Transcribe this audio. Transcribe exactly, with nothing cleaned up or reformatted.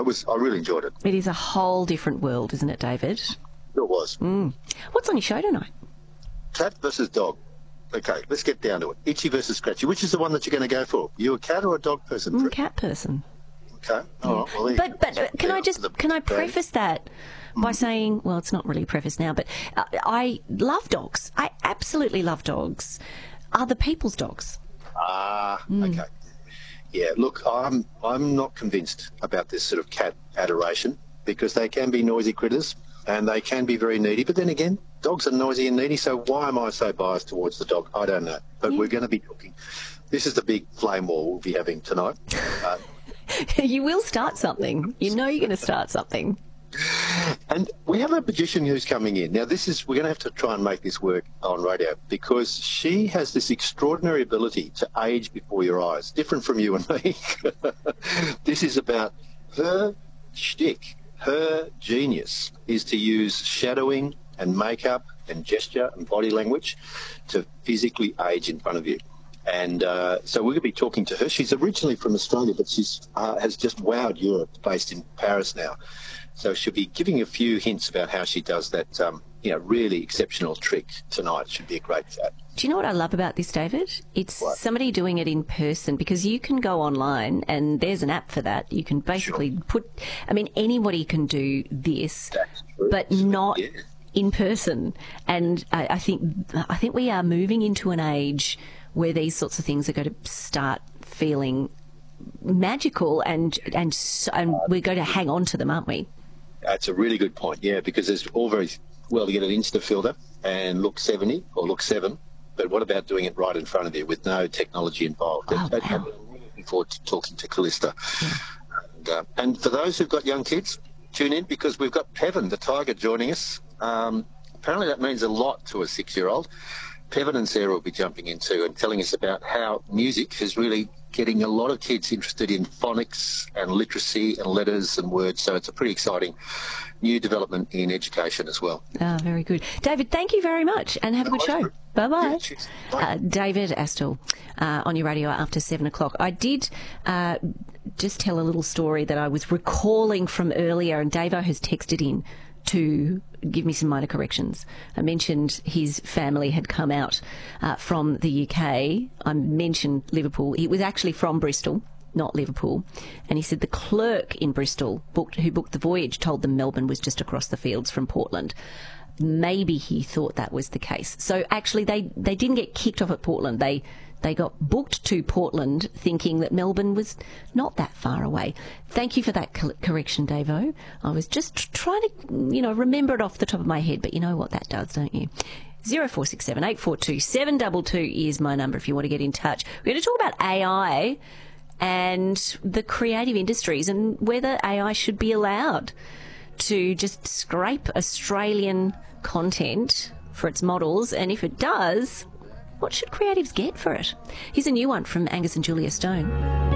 was, I really enjoyed it. It is a whole different world, isn't it, David? It was. Mm. What's on your show tonight? Cat versus dog. Okay, let's get down to it. Itchy versus Scratchy. Which is the one that you're going to go for? You a cat or a dog person? Mm, cat person. Okay. All right. Well, but but uh, can I just can I preface that by saying, well, it's not really prefaced now, but uh, I love dogs. I absolutely love dogs. Other people's dogs. Ah, Mm. okay. Yeah, look, I'm I'm not convinced about this sort of cat adoration because they can be noisy critters and they can be very needy. But then again, dogs are noisy and needy, so why am I so biased towards the dog? I don't know. But Yeah. we're going to be talking. This is the big flame war we'll be having tonight. Uh, You will start something. You know you're going to start something. And we have a magician who's coming in. Now, this is, we're going to have to try and make this work on radio because she has this extraordinary ability to age before your eyes, different from you and me. This is about her shtick. Her genius is to use shadowing and makeup and gesture and body language to physically age in front of you. And uh, so we're going to be talking to her. She's originally from Australia, but she's uh, has just wowed Europe, based in Paris now. So she'll be giving a few hints about how she does that, um, you know, really exceptional trick tonight. Should be a great chat. Do you know what I love about this, David? It's What? somebody doing it in person because you can go online and there's an app for that. You can basically Sure. put, I mean, anybody can do this, That's true. but not Yeah. in person. And I, I think I think we are moving into an age where these sorts of things are going to start feeling magical and and so, and we're going to hang on to them, aren't we? That's a really good point, yeah, because it's all very well to get an Insta filter and look seventy or look seven, but what about doing it right in front of you with no technology involved? Oh, And- wow. and I'm really looking forward to talking to Callista. And, uh, and for those who've got young kids, tune in because we've got Pevan, the tiger, joining us. Um, apparently that means a lot to a six-year-old. Pevan and Sarah will be jumping into and telling us about how music is really getting a lot of kids interested in phonics and literacy and letters and words. So it's a pretty exciting new development in education as well. Ah, very good. David, thank you very much and have a good show. Yeah, Bye-bye. cheers. Bye. Uh, David Astle uh, on your radio after seven o'clock. I did uh, just tell a little story that I was recalling from earlier, and Davo has texted in to give me some minor corrections. I mentioned his family had come out uh, from the U K. I mentioned Liverpool. He was actually from Bristol, not Liverpool. And he said the clerk in Bristol booked, who booked the voyage told them Melbourne was just across the fields from Portland. Maybe he thought that was the case. So actually they, they didn't get kicked off at Portland. They they got booked to Portland thinking that Melbourne was not that far away. Thank you for that co- correction, Davo. I was just tr- trying to, you know, remember it off the top of my head, but you know what that does, don't you? zero four six seven, eight four two, seven two two is my number if you want to get in touch. We're going to talk about A I and the creative industries and whether A I should be allowed to just scrape Australian content for its models, and if it does, what should creatives get for it? Here's a new one from Angus and Julia Stone.